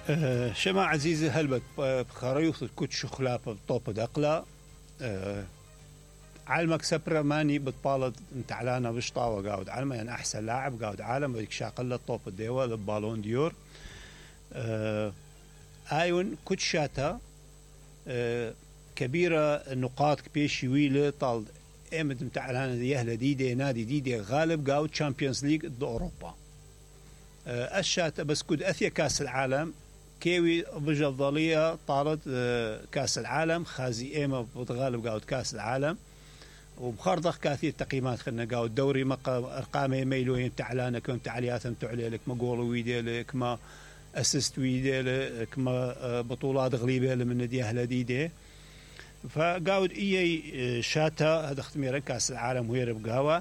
شما عزيزي هلبت بخريوث كنت شخلا بطوب دقلا علمك سبرا ماني بتطالد انت علانا بشطاوة قاود علما يعني احسن لاعب قاود عالم بدك شاقلة طوب الديوة بالون ديور ايون كنت شاتا كبيرة نقاط كبيشي ويلة طال امد متعلانا دي يهلا ديدي نادي ديدي غالب قاود تشامبيونز ليج ضد اوروبا الشاتا بس كود اثيا كاس العالم كيوي بجضلية طالت كاس العالم خازي ايما بتغالب قاود كاس العالم وبخرضخ كاثير تقييمات خلنا قاود الدوري ارقامه يميلوين تعلانا كم تعليات تعلي لك ما جول ويديلك ما اسيست ويديلك ما بطولات غليبه من نادي اهل ديدي فقاود اي شاتا هذا ختمير كاس العالم وهي ربقاوه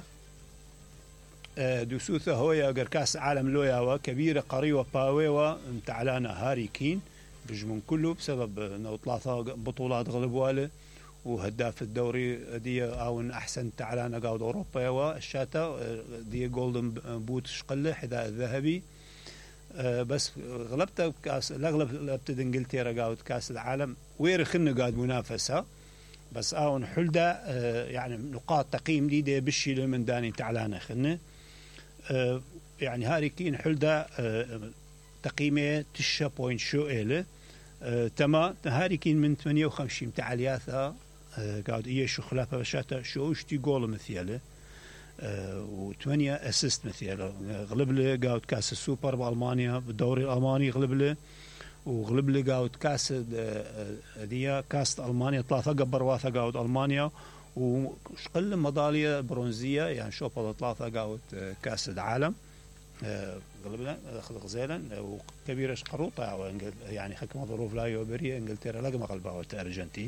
دوسوثة هويا قر كاس العالم لوياوا كبيرة قريوة باويوا تعلانا هاري كين بجمون كله بسبب انه ثلاثة بطولات غلبواله وهداف الدوري دي او احسن تعلانا قاود اوروبا والشاتا دي جولدن بوت شقله حذاء الذهبي بس غلبت كاس الاغلب غلبت انجلترا قاود كاس العالم ويرخن قاعد منافسه بس اون حلدا يعني نقاط تقييم دي بالشي من داني تعلانا خنه يعني هاري كين حلدا تقييمه تشا بوينت شو إله تما هاري كين من 58 تعالياثا قاعد إيه شو خلافة بشاتا شو اشتي جول مثيله و8 اسيست مثيله غلب له قاعد كاس السوبر بألمانيا بالدوري الألماني غلب له وغلب له قاعد كاس دي كاس ألمانيا ثلاثة قبر واثا قاعد ألمانيا وشقل ميدالية برونزية يعني شوفها ثلاثة قاعد كاس العالم غلبنا اخذ غزالا وكبيرة قروطة يعني حكم ظروف لا يوبرية انجلترا لقى غلبها الارجنتين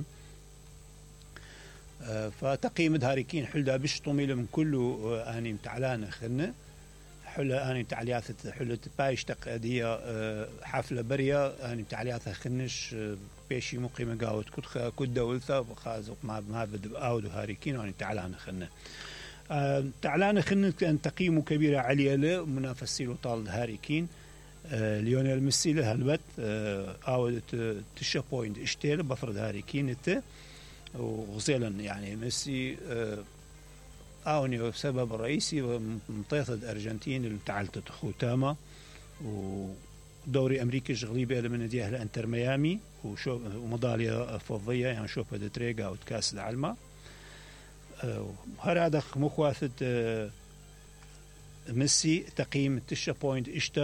فتقييم هاري كين حلدا بش طوميله من كله اني متعلان خلنا حلا اني تعليات حلة بايش تقدية حفلة بريا اني تعلياتها خنش بيشي مقيمة قاوت كد دولثة خازق ما بدب اود هاري كين اني تعلان خلنا تعلان خلنا كان تقييمه كبيرة عالية له منافسي له طال هاري كين ليونيل ميسي له هلبت اود تشا بوينت اشتيل بفرض هاري كين وغزيلا يعني ميسي اوني سبب الرئيسي مطيطة ارجنتين اللي تعلت خوتاما ودوري امريكي غليبه من نادي اهل انتر ميامي وميداليه فضيه يعني شوف هذا تريقا وكاس العالم هذا مخواثه ميسي تقييم 9 بوينت